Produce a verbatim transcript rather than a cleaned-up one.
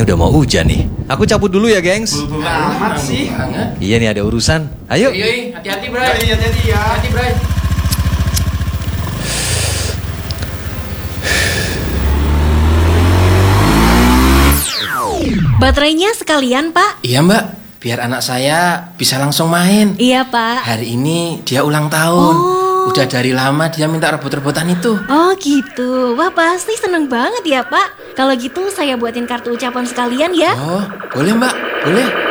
Kayaknya udah mau hujan nih. Aku cabut dulu ya, gengs. Buru-buru amat sih. Iya nih, ada urusan. Ayo. Iya, hati-hati, Bray. Iya, hati-hati ya. Hati-hati, Bray. Baterainya sekalian, Pak. Iya, Mbak. Biar anak saya bisa langsung main. Iya, Pak. Hari ini dia ulang tahun. Oh. Udah dari lama dia minta rebut-rebutan itu. Oh gitu. Wah, pasti seneng banget ya, Pak. Kalau gitu saya buatin kartu ucapan sekalian ya. Oh, boleh, Mbak. Boleh.